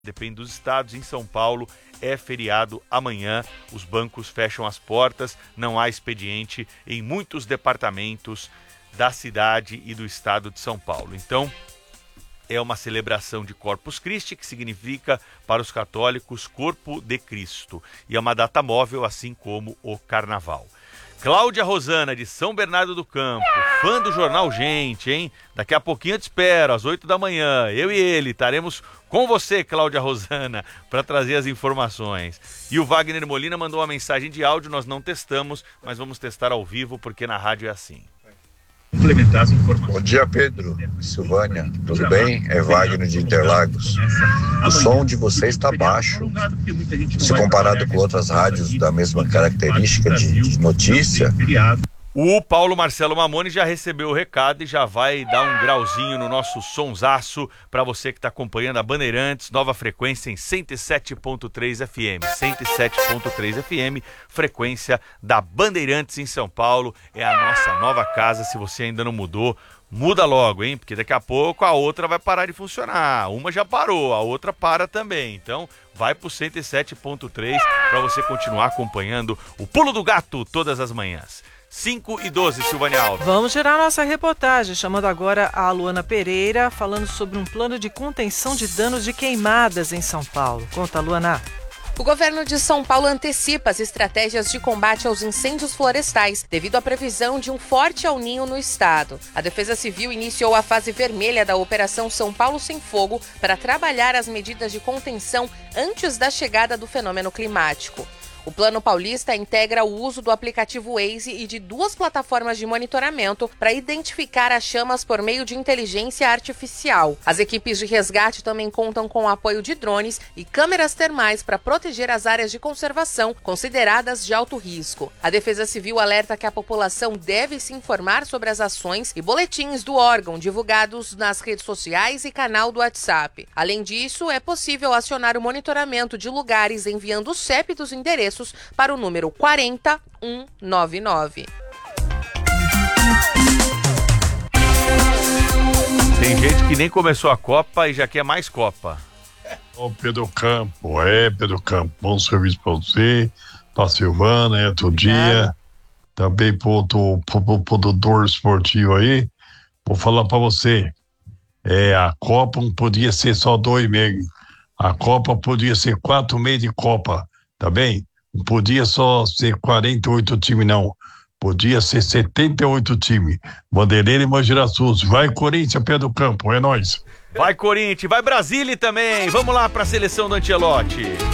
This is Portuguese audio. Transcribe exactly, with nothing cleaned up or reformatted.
Depende dos estados. Em São Paulo é feriado amanhã, os bancos fecham as portas, não há expediente em muitos departamentos da cidade e do estado de São Paulo. Então, é uma celebração de Corpus Christi, que significa, para os católicos, corpo de Cristo. E é uma data móvel, assim como o Carnaval. Cláudia Rosana, de São Bernardo do Campo, fã do Jornal Gente, hein? Daqui a pouquinho eu te espero, às oito da manhã. Eu e ele estaremos com você, Cláudia Rosana, para trazer as informações. E o Wagner Molina mandou uma mensagem de áudio, nós não testamos, mas vamos testar ao vivo, porque na rádio é assim. Complementar as informações. Bom dia, Pedro, Silvânia, tudo bem? É Wagner de Interlagos. O som de vocês está baixo. Se comparado com outras rádios da mesma característica de, de notícia. O Paulo Marcelo Mamoni já recebeu o recado e já vai dar um grauzinho no nosso sonsaço para você que está acompanhando a Bandeirantes, nova frequência em cento e sete ponto três F M. cento e sete ponto três F M, frequência da Bandeirantes em São Paulo. É a nossa nova casa. Se você ainda não mudou, muda logo, hein? Porque daqui a pouco a outra vai parar de funcionar. Uma já parou, a outra para também. Então, vai pro cento e sete ponto três para você continuar acompanhando o Pulo do Gato todas as manhãs. cinco e doze, Silvânia Alves. Vamos gerar nossa reportagem, chamando agora a Luana Pereira, falando sobre um plano de contenção de danos de queimadas em São Paulo. Conta, Luana. O governo de São Paulo antecipa as estratégias de combate aos incêndios florestais, devido à previsão de um forte El Niño no estado. A Defesa Civil iniciou a fase vermelha da Operação São Paulo Sem Fogo para trabalhar as medidas de contenção antes da chegada do fenômeno climático. O Plano Paulista integra o uso do aplicativo Waze e de duas plataformas de monitoramento para identificar as chamas por meio de inteligência artificial. As equipes de resgate também contam com o apoio de drones e câmeras termais para proteger as áreas de conservação consideradas de alto risco. A Defesa Civil alerta que a população deve se informar sobre as ações e boletins do órgão divulgados nas redes sociais e canal do WhatsApp. Além disso, é possível acionar o monitoramento de lugares enviando o C E P dos endereços para o número quarenta mil cento e noventa e nove. Tem gente que nem começou a Copa e já quer mais Copa. Ô Pedro Campo, é Pedro Campo, bom serviço para você, para Silvana, é outro dia, também pro produtor esportivo aí. Vou falar para você, é, a Copa não podia ser só dois meses, a Copa podia ser quatro meses de Copa, tá bem? Não podia só ser quarenta e oito times, não. Podia ser setenta e oito times. Bandeireira e Manjiraçus. Vai, Corinthians, pé do campo. É nóis. Vai, Corinthians. Vai, Brasília também. Vamos lá para a seleção do Ancelotti.